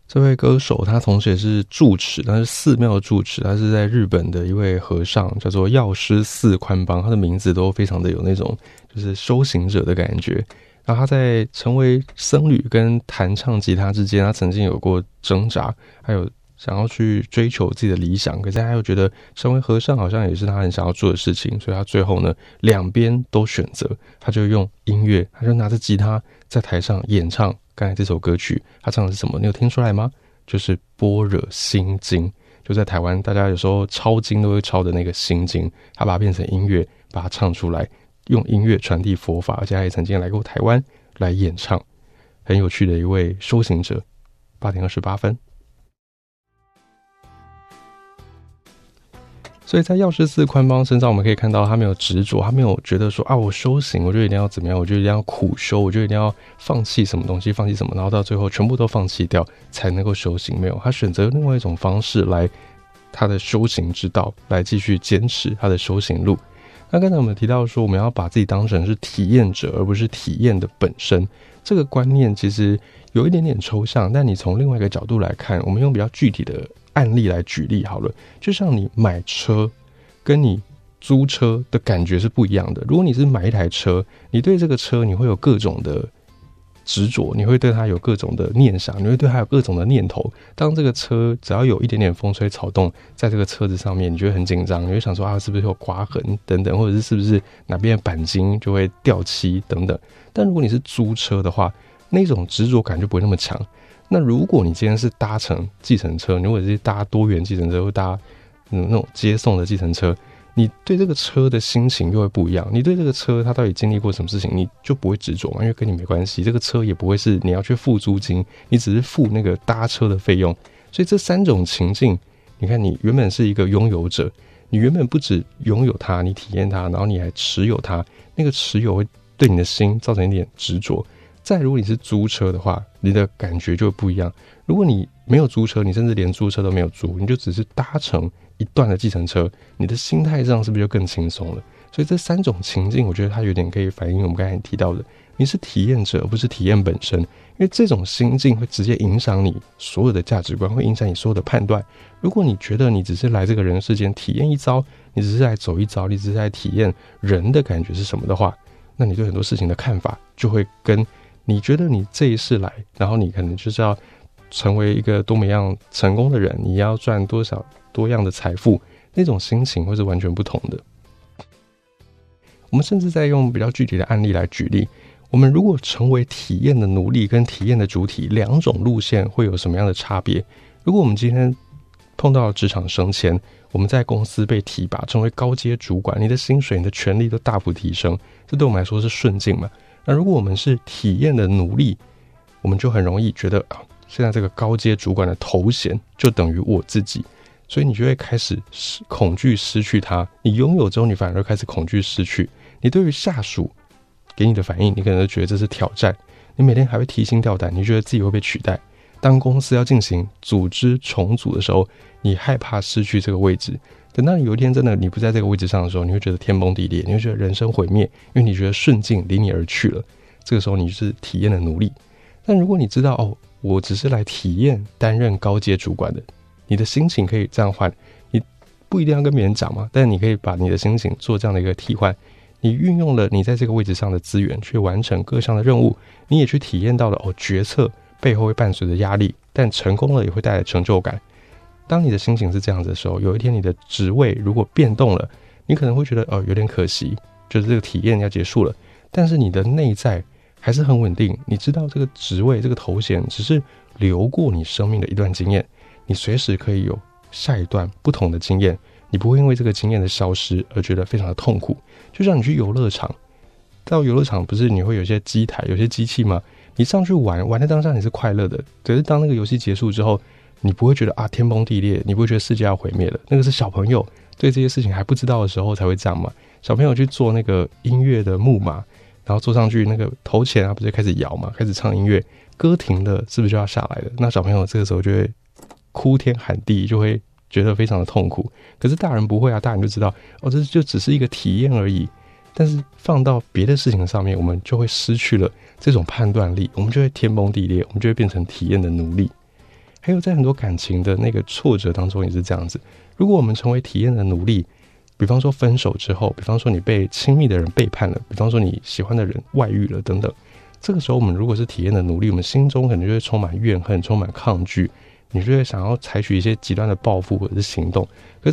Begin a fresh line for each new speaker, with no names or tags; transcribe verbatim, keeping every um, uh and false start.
这位歌手他同时也是住持，他是寺庙的住持，他是在日本的一位和尚，叫做药师寺宽邦，他的名字都非常的有那种就是修行者的感觉。然后他在成为僧侣跟弹唱吉他之间，他曾经有过挣扎，还有想要去追求自己的理想，可是他又觉得成为和尚好像也是他很想要做的事情，所以他最后呢两边都选择，他就用音乐，他就拿着吉他在台上演唱刚才这首歌曲。他唱的是什么？你有听出来吗？就是《般若心经》，就在台湾大家有时候抄经都会抄的那个心经，他把它变成音乐，把它唱出来，用音乐传递佛法，而且他也曾经来过台湾来演唱，很有趣的一位修行者。八点二十八分。所以在药师寺宽邦身上，我们可以看到他没有执着，他没有觉得说啊，我修行我就一定要怎么样，我就一定要苦修，我就一定要放弃什么东西，放弃什么，然后到最后全部都放弃掉才能够修行。没有，他选择另外一种方式来他的修行之道，来继续坚持他的修行路。那刚才我们提到说，我们要把自己当成是体验者，而不是体验的本身。这个观念其实有一点点抽象，但你从另外一个角度来看，我们用比较具体的案例来举例好了。就像你买车跟你租车的感觉是不一样的。如果你是买一台车，你对这个车你会有各种的执着，你会对它有各种的念想，你会对它有各种的念头。当这个车只要有一点点风吹草动在这个车子上面，你就会很紧张，你会想说啊，是不是有刮痕等等，或者是是不是哪边的钣金就会掉漆等等。但如果你是租车的话，那种执着感就不会那么强。那如果你今天是搭乘计程车，如果是搭多元计程车或搭、嗯、那种接送的计程车，你对这个车的心情又会不一样。你对这个车它到底经历过什么事情，你就不会执着嘛，因为跟你没关系。这个车也不会是你要去付租金，你只是付那个搭车的费用。所以这三种情境，你看你原本是一个拥有者，你原本不只拥有它，你体验它，然后你还持有它，那个持有会对你的心造成一点执着。再如果你是租车的话，你的感觉就会不一样。如果你没有租车，你甚至连租车都没有租，你就只是搭乘一段的计程车，你的心态上是不是就更轻松了？所以这三种情境，我觉得它有点可以反映我们刚才提到的，你是体验者而不是体验本身。因为这种心境会直接影响你所有的价值观，会影响你所有的判断。如果你觉得你只是来这个人世间体验一遭，你只是来走一遭，你只是来体验人的感觉是什么的话，那你对很多事情的看法就会跟你觉得你这一世来，然后你可能就是要成为一个多么样成功的人，你要赚多少多样的财富，那种心情会是完全不同的。我们甚至在用比较具体的案例来举例，我们如果成为体验的奴隶跟体验的主体，两种路线会有什么样的差别？如果我们今天碰到职场升迁，我们在公司被提拔成为高阶主管，你的薪水你的权利都大幅提升，这对我们来说是顺境嘛？那如果我们是体验的奴隶，我们就很容易觉得、啊、现在这个高阶主管的头衔就等于我自己，所以你就会开始恐惧失去它。你拥有之后，你反而会开始恐惧失去。你对于下属给你的反应，你可能觉得这是挑战，你每天还会提心吊胆，你觉得自己会被取代。当公司要进行组织重组的时候，你害怕失去这个位置。等到有一天真的你不在这个位置上的时候，你会觉得天崩地裂，你会觉得人生毁灭，因为你觉得顺境离你而去了。这个时候你就是体验的奴隶。但如果你知道哦，我只是来体验担任高阶主管的，你的心情可以这样换。你不一定要跟别人讲嘛，但你可以把你的心情做这样的一个替换。你运用了你在这个位置上的资源去完成各项的任务，你也去体验到了哦，决策背后会伴随着压力，但成功了也会带来成就感。当你的心情是这样子的时候，有一天你的职位如果变动了，你可能会觉得哦有点可惜，就是这个体验要结束了，但是你的内在还是很稳定。你知道这个职位这个头衔只是流过你生命的一段经验，你随时可以有下一段不同的经验，你不会因为这个经验的消失而觉得非常的痛苦。就像你去游乐场，到游乐场不是你会有些机台有些机器吗？你上去玩玩的当下你是快乐的，可是当那个游戏结束之后，你不会觉得啊天崩地裂，你不会觉得世界要毁灭了。那个是小朋友对这些事情还不知道的时候才会这样嘛。小朋友去做那个音乐的木马，然后坐上去那个头前啊不是开始摇嘛，开始唱音乐，歌停了是不是就要下来了？那小朋友这个时候就会哭天喊地，就会觉得非常的痛苦。可是大人不会啊，大人就知道哦，这就只是一个体验而已。但是放到别的事情上面，我们就会失去了这种判断力，我们就会天崩地裂，我们就会变成体验的奴隶。 还有在很多感情的那个挫折当中也是这样子。如果我们成为体验的奴隶，比方说分手之后，比方说你被亲密的人背叛了，比方说你喜欢的人外遇了等等，这个时候我们如果是体验的奴隶，我们心中可能就会充满怨恨，充满抗拒，你就会想要采取一些极端的报复或者是行动。可是